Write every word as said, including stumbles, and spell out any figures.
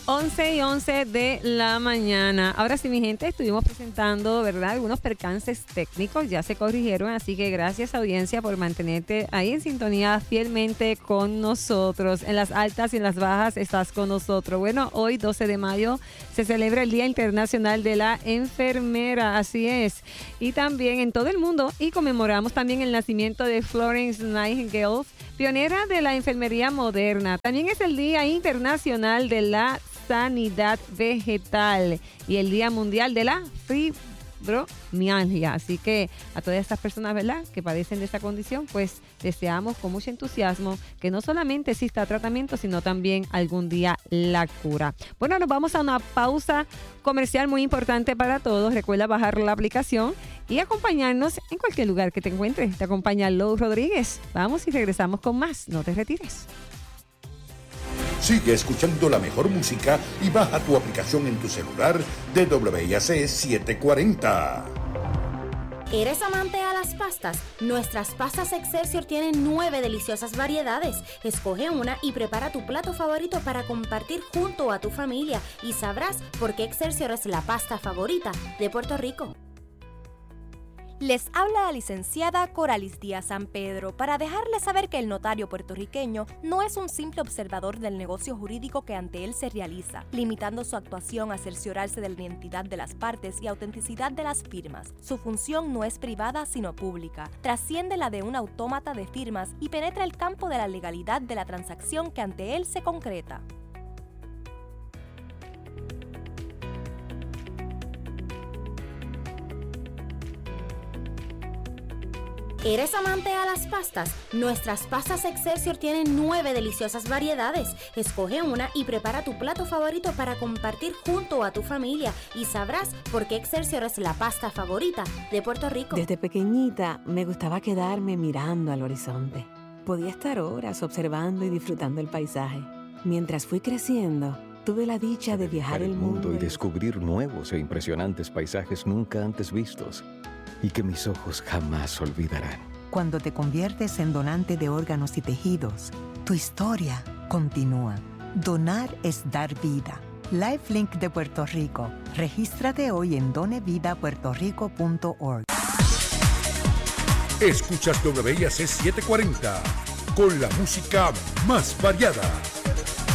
once y once de la mañana. Ahora sí, mi gente, estuvimos presentando, ¿verdad?, algunos percances técnicos, ya se corrigieron, así que gracias, audiencia, por mantenerte ahí en sintonía fielmente con nosotros. En las altas y en las bajas estás con nosotros. Bueno, hoy, doce de mayo, se celebra el Día Internacional de la Enfermera, así es. Y también en todo el mundo, y conmemoramos también el nacimiento de Florence Nightingale, pionera de la enfermería moderna. También es el Día Internacional de la Sanidad Vegetal y el Día Mundial de la Fibromialgia. Así que a todas estas personas, ¿verdad?, que padecen de esta condición, pues deseamos con mucho entusiasmo que no solamente exista tratamiento, sino también algún día la cura. Bueno, nos vamos a una pausa comercial muy importante para todos. Recuerda bajar la aplicación y acompañarnos en cualquier lugar que te encuentres. Te acompaña Lou Rodríguez. Vamos y regresamos con más. No te retires. Sigue escuchando la mejor música y baja tu aplicación en tu celular de W I A C setecientos cuarenta. ¿Eres amante a las pastas? Nuestras pastas Excelsior tienen nueve deliciosas variedades. Escoge una y prepara tu plato favorito para compartir junto a tu familia y sabrás por qué Excelsior es la pasta favorita de Puerto Rico. Les habla la licenciada Coralis Díaz San Pedro para dejarles saber que el notario puertorriqueño no es un simple observador del negocio jurídico que ante él se realiza, limitando su actuación a cerciorarse de la identidad de las partes y autenticidad de las firmas. Su función no es privada sino pública, trasciende la de un autómata de firmas y penetra el campo de la legalidad de la transacción que ante él se concreta. ¿Eres amante a las pastas? Nuestras pastas Excelsior tienen nueve deliciosas variedades. Escoge una y prepara tu plato favorito para compartir junto a tu familia y sabrás por qué Excelsior es la pasta favorita de Puerto Rico. Desde pequeñita me gustaba quedarme mirando al horizonte. Podía estar horas observando y disfrutando el paisaje. Mientras fui creciendo, tuve la dicha de viajar el mundo y descubrir nuevos e impresionantes paisajes nunca antes vistos y que mis ojos jamás olvidarán. Cuando te conviertes en donante de órganos y tejidos, tu historia continúa. Donar es dar vida. LifeLink de Puerto Rico. Regístrate hoy en done vida puerto rico punto org. Escuchas W I A C setecientos cuarenta con la música más variada.